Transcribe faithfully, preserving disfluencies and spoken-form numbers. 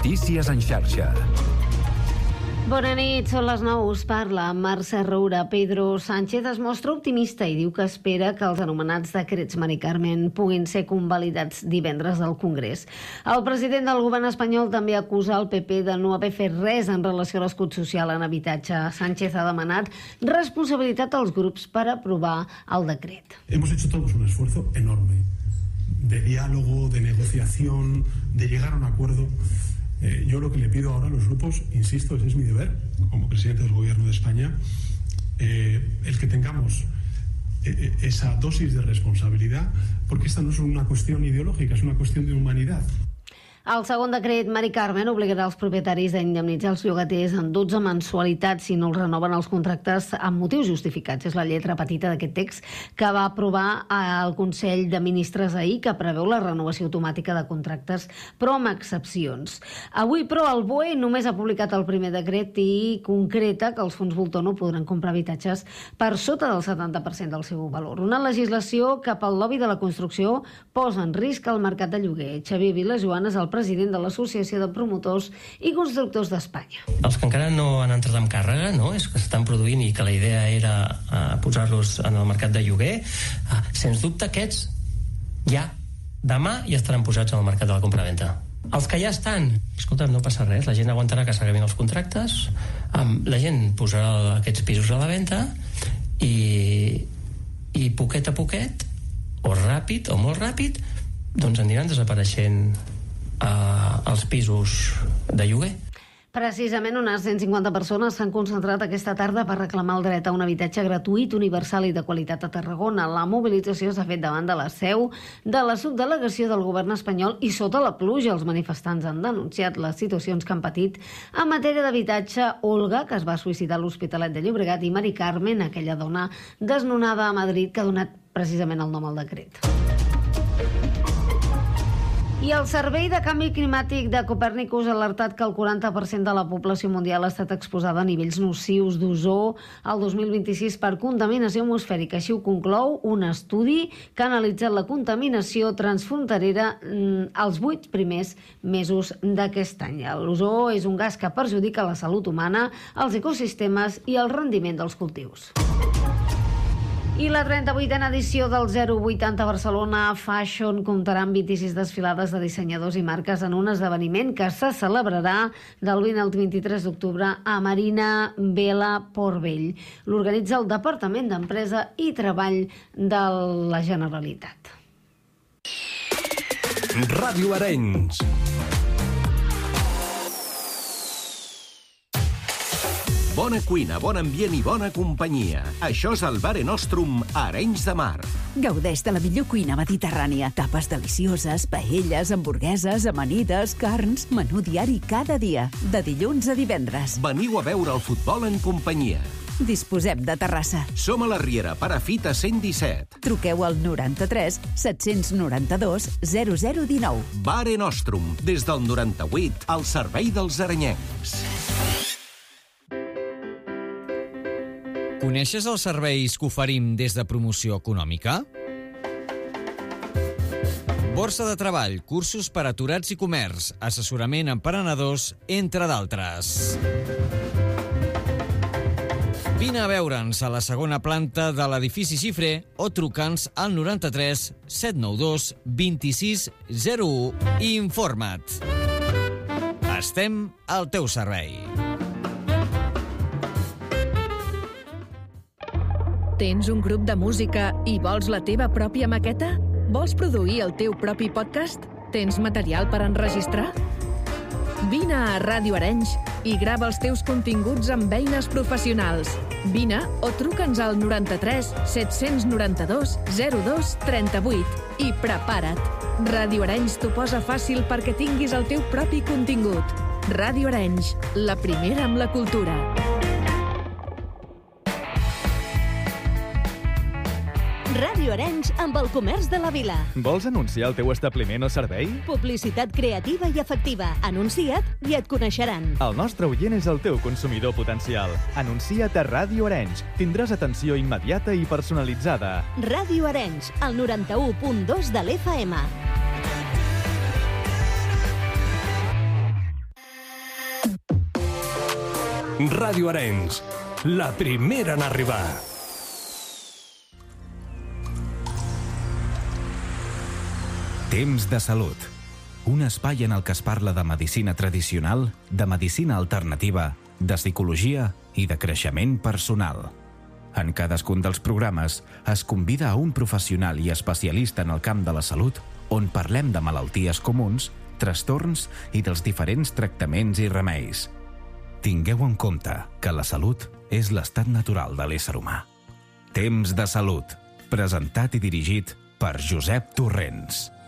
Notícies en xarxa. Bona nit, són les nou, us parla Mercè Roura. Pedro Sánchez es mostra optimista i diu que espera que els anomenats decrets Mari Carmen puguin ser convalidats divendres al Congrés. El president del govern espanyol també acusa el P P de no haver fet res en relació a l'escut social en habitatge. Sánchez ha demanat responsabilitat als grups per aprovar el decret. Hemos hecho todos un esfuerzo enorme de diálogo, de negociación, de llegar a un acuerdo. Eh, yo lo que le pido ahora a los grupos, insisto, ese es mi deber como presidente del Gobierno de España, eh, el que tengamos eh, esa dosis de responsabilidad, porque esta no es una cuestión ideológica, es una cuestión de humanidad. El segon decret Mari Carmen obligarà els propietaris a indemnitzar els llogaters en dotze mensualitats si no els renoven els contractes amb motius justificats. És la lletra petita d'aquest text que va aprovar el Consell de Ministres ahir, que preveu la renovació automàtica de contractes, però amb excepcions. Avui, però, el B O E només ha publicat el primer decret i concreta que els fons voltor no podran comprar habitatges per sota del setanta per cent del seu valor. Una legislació que pel lobby de la construcció posa en risc el mercat de lloguer. Xavier Vilajoan és el president de l'Associació de Promotors i Constructors d'Espanya. Els que encara no han entrat amb càrrega, no? És que s'estan produint i que la idea era uh, posar-los en el mercat de lloguer, uh, sens dubte aquests ja demà ja estaran posats en el mercat de la compravenda. Els que ja estan, escolta, no passa res, la gent aguantarà que s'acabin els contractes, um, la gent posarà aquests pisos a la venda i, i poquet a poquet, o ràpid o molt ràpid, doncs aniran desapareixent Uh, els pisos de lloguer. Precisament unes cent cinquanta persones s'han concentrat aquesta tarda per reclamar el dret a un habitatge gratuït, universal i de qualitat a Tarragona. La mobilització s'ha fet davant de la seu de la subdelegació del govern espanyol i sota la pluja. Els manifestants han denunciat les situacions que han patit en matèria d'habitatge. Olga, que es va suïcidar a l'Hospitalet de Llobregat, i Mari Carmen, aquella dona desnonada a Madrid, que ha donat precisament el nom al decret. I el Servei de Canvi Climàtic de Copèrnicus ha alertat que el quaranta per cent de la població mundial ha estat exposada a nivells nocius d'ozó el dos mil vint-i-sis per contaminació atmosfèrica. Així ho conclou un estudi que ha analitzat la contaminació transfronterera els vuit primers mesos d'aquest any. L'ozó és un gas que perjudica la salut humana, els ecosistemes i el rendiment dels cultius. I la trenta-vuitena edició del zero vuitanta Barcelona Fashion comptarà amb vint-i-sis desfilades de dissenyadors i marques en un esdeveniment que se celebrarà del vint al vint-i-tres d'octubre a Marina Vela Port Vell. L'organitza el Departament d'Empresa i Treball de la Generalitat. Ràdio Arenys. Bona cuina, bon ambient i bona companyia. Això és el Mare Nostrum a Arenys de Mar. Gaudeix de la millor cuina mediterrània. Tapes delicioses, paelles, hamburgueses, amanides, carns, menú diari cada dia, de dilluns a divendres. Veniu a veure el futbol en companyia. Disposem de terrassa. Som a la Riera, Perafita cent disset. Truqueu al noranta-tres set-cents noranta-dos zero zero dinou. Mare Nostrum, des del noranta-vuit, al servei dels arenyencs. Coneixes els serveis que oferim des de Promoció Econòmica? Borsa de treball, cursos per a aturats i comerç, assessorament a emprenedors, entre d'altres. Vine a veure'ns a la segona planta de l'edifici Xifré o truca'ns al noranta-tres set nou dos vint-i-sis zero u i informa't. Estem al teu servei. Tens un grup de música i vols la teva pròpia maqueta? Vols produir el teu propi podcast? Tens material per enregistrar? Vine a Ràdio Arenys i grava els teus continguts amb eines professionals. Vine o truca'ns al noranta-tres set-cents noranta-dos zero dos trenta-vuit i prepara't. Ràdio Arenys t'ho posa fàcil perquè tinguis el teu propi contingut. Ràdio Arenys, la primera amb la cultura. Ràdio Arenys amb el comerç de la vila. Vols anunciar el teu establiment o servei? Publicitat creativa i efectiva. Anuncia't i et coneixeran. El nostre oient és el teu consumidor potencial. Anuncia't a Ràdio Arenys. Tindràs atenció immediata i personalitzada. Ràdio Arenys, el noranta-u punt dos de l'F M. Ràdio Arenys, la primera en arribar. Temps de salut. Un espai en el que es parla de medicina tradicional, de medicina alternativa, de psicologia i de creixement personal. En cadascun dels programes es convida a un professional i especialista en el camp de la salut on parlem de malalties comuns, trastorns i dels diferents tractaments i remeis. Tingueu en compte que la salut és l'estat natural de l'ésser humà. Temps de salut, presentat i dirigit per Josep Torrents.